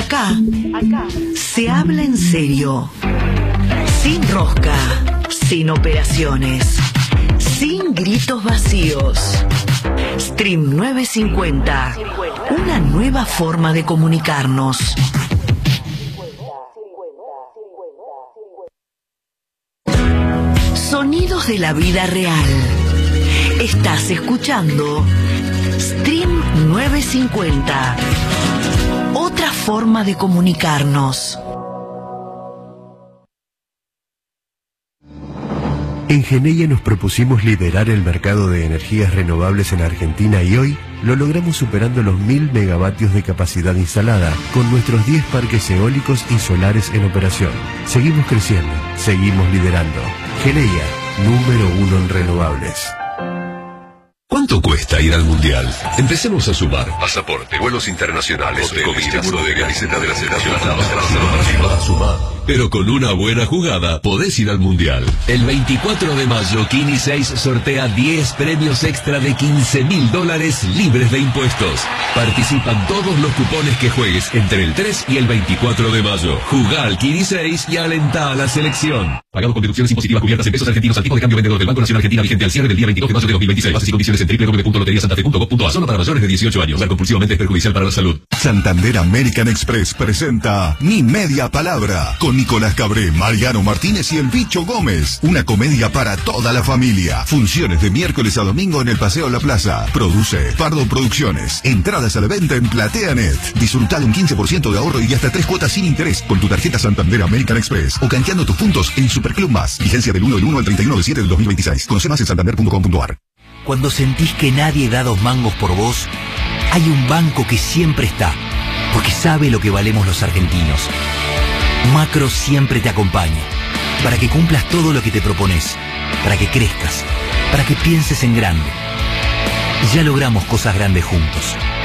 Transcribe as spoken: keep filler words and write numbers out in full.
Acá, acá, se habla en serio. Sin rosca, sin operaciones, sin gritos vacíos. Stream novecientos cincuenta, una nueva forma de comunicarnos. Sonidos de la vida real. Estás escuchando Stream novecientos cincuenta, otra forma de comunicarnos. En Geneia nos propusimos liderar el mercado de energías renovables en Argentina y hoy lo logramos superando los mil megavatios de capacidad instalada con nuestros diez parques eólicos y solares en operación. Seguimos creciendo, seguimos liderando. Geneia, número uno en renovables. ¿Cuánto cuesta ir al Mundial? Empecemos a sumar. Pasaporte, vuelos internacionales, hoteles, seguro de camiseta de la selección. A sumar. Pero con una buena jugada podés ir al Mundial. El veinticuatro de mayo, Kini seis sortea diez premios extra de quince mil dólares libres de impuestos. Participan todos los cupones que juegues entre el tres y el veinticuatro de mayo. Jugá al Kini seis y alentá a la selección. Pagado con deducciones impositivas cubiertas en pesos argentinos al tipo de cambio vendedor del Banco Nacional Argentina vigente al cierre del día veintidós de mayo de dos mil veintiséis. Bases y condiciones en doble u doble u doble u punto lotería santa fe punto gov punto a. Solo para mayores de dieciocho años. Jugar compulsivamente es perjudicial para la salud. Santander American Express presenta Mi Media Palabra con Nicolás Cabré, Mariano Martínez y el Bicho Gómez. Una comedia para toda la familia. Funciones de miércoles a domingo en el Paseo La Plaza. Produce Pardo Producciones. Entradas a la venta en PlateaNet. Disfruta de un quince por ciento de ahorro y hasta tres cuotas sin interés con tu tarjeta Santander American Express o canjeando tus puntos en Superclub Más. Vigencia del uno del uno al treinta y uno del siete del dos mil veintiséis. Conoce más en santander punto com punto ar. Cuando sentís que nadie da dos mangos por vos, hay un banco que siempre está, porque sabe lo que valemos los argentinos. Macro siempre te acompaña, para que cumplas todo lo que te propones, para que crezcas, para que pienses en grande. Y ya logramos cosas grandes juntos.